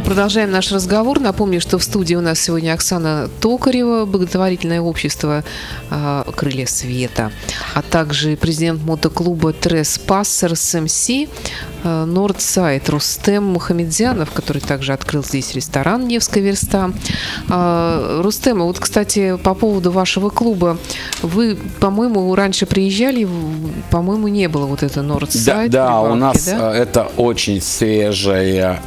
Продолжаем наш разговор. Напомню, что в студии у нас сегодня Оксана Токарева, благотворительное общество «Крылья света», а также президент мотоклуба Trespassers MC Northside Рустем Мухамедзянов, который также открыл здесь ресторан «Невская верста». Рустем, вот, кстати, по поводу вашего клуба. Вы, по-моему, раньше приезжали, по-моему, не было вот это Northside. Да, у нас это очень свежая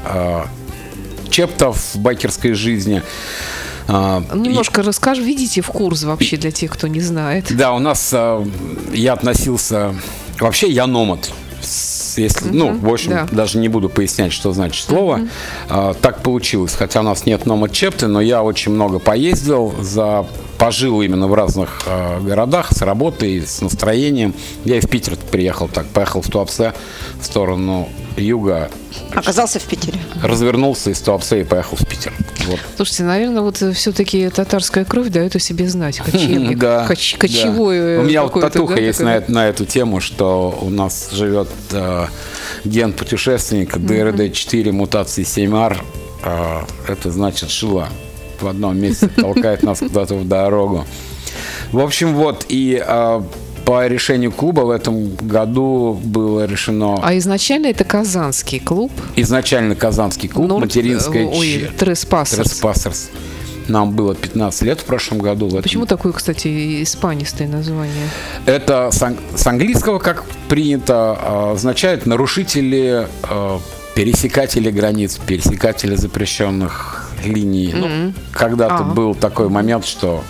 чепта в байкерской жизни. Немножко расскажи, введите в курс вообще для тех, кто не знает. Да, у нас я относился... Вообще я номад. Если, в общем, даже не буду пояснять, что значит слово. Так получилось. Хотя у нас нет номад чепты, но я очень много поездил, пожил именно в разных городах с работой, с настроением. Я и в Питер приехал, поехал в Туапсе в сторону юга. Оказался в Питере. Развернулся из Туапсе и поехал в Питер. Вот. Слушайте, наверное, вот все-таки татарская кровь дает о себе знать. Кочевник. Кочевой. У меня вот татуха есть на эту тему, что у нас живет ген путешественника ДРД-4 мутации 7R. Это значит шила. В одном месте толкает нас куда-то в дорогу. В общем, вот, и по решению клуба в этом году было решено... А изначально это казанский клуб? Изначально казанский клуб, материнская... Trespassers. Нам было 15 лет в прошлом году. Почему такое, кстати, испанистое название? Это с английского, как принято, означает нарушители, пересекатели границ, пересекатели запрещенных линий. Когда-то был такой момент, что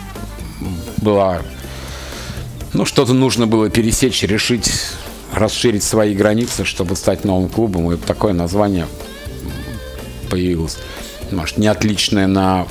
была... что-то нужно было пересечь, решить, расширить свои границы, чтобы стать новым клубом. И такое название появилось. Может, не отличное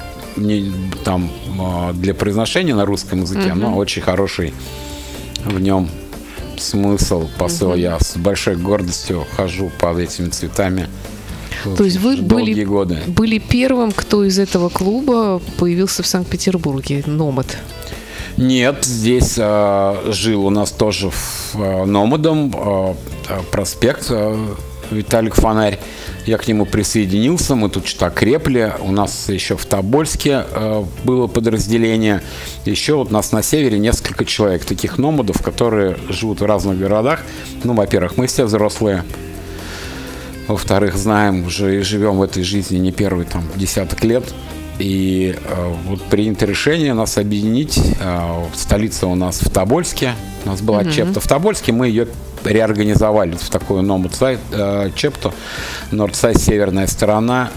для произношения на русском языке, но очень хороший в нем смысл, посыл. Я с большой гордостью хожу под этими цветами. То есть вы годы. были первым, кто из этого клуба появился в Санкт-Петербурге, номад? Нет, здесь жил у нас тоже номадом проспект Виталик Фонарь. Я к нему присоединился, мы тут что-то окрепли. У нас еще в Тобольске было подразделение. Еще вот у нас на севере несколько человек, таких номадов, которые живут в разных городах. Во-первых, мы все взрослые. Во-вторых, знаем уже и живем в этой жизни не первый десяток лет. И вот принято решение нас объединить. Столица у нас в Тобольске. У нас была чепта в Тобольске, мы ее реорганизовали в такую чепту. Нордсайд, северная сторона,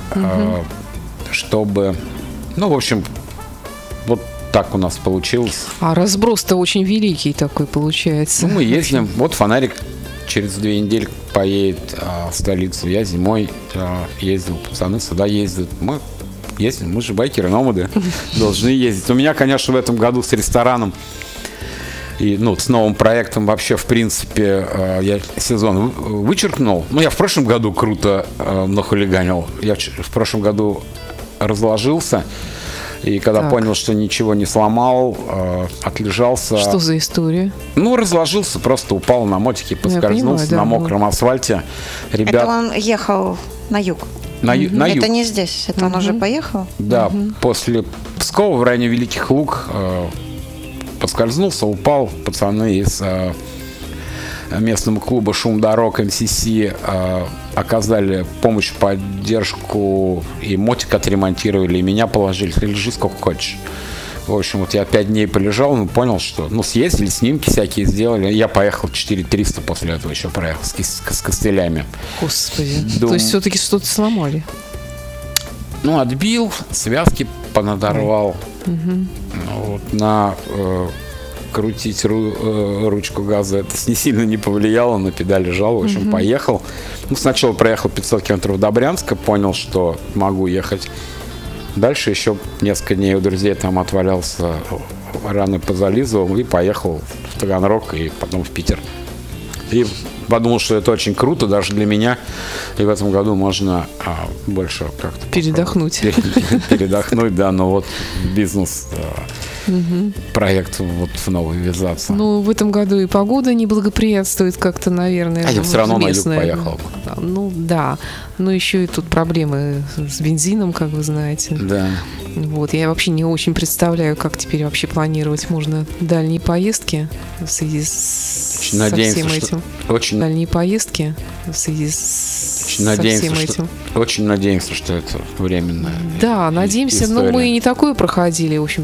чтобы, в общем, вот так у нас получилось. А разброс-то очень великий такой получается. Мы ездим, вот Фонарик через 2 недели поедет в столицу. Я зимой ездил, пацаны сюда ездят. Мы ездим, мы же байкеры, номады, должны ездить. У меня, конечно, в этом году с рестораном и с новым проектом вообще, в принципе, я сезон вычеркнул. Я в прошлом году круто нахулиганил. Я в прошлом году разложился. И когда понял, что ничего не сломал, отлежался. Что за история? Разложился, просто упал на мотике, поскользнулся на мокром асфальте. Это он ехал на юг? На юг. Это не здесь, это он уже поехал? Да, после Пскова в районе Великих Луг поскользнулся, упал. Пацаны из местного клуба «Шум дорог» МСС оказали помощь, поддержку, и мотик отремонтировали, и меня положили. Лежи сколько хочешь. В общем, вот я 5 дней полежал, понял, что, съездили, снимки всякие сделали. Я поехал 4300 после этого, еще проехал с костылями. Господи, то есть все-таки что-то сломали? Отбил, связки понадорвал. Крутить ручку газа это не сильно не повлияло, на педали жал, в общем, поехал. Сначала проехал 500 километров до Брянска, понял, что могу ехать. Дальше еще несколько дней у друзей там отвалялся, раны позализывал и поехал в Таганрог и потом в Питер. И подумал, что это очень круто даже для меня. И в этом году можно больше как-то передохнуть. Передохнуть, да, но вот бизнес проект вот в новый ввязаться. В этом году и погода не благоприятствует как-то, наверное. Я все равно на юг поехал. Ну да, но еще и тут проблемы с бензином, как вы знаете. Да. Вот, я вообще не очень представляю, как теперь вообще планировать можно дальние поездки в связи со всем этим. Дальние поездки в связи со всем этим. Очень надеемся, что это временное. Да, надеемся, но мы и не такое проходили, в общем.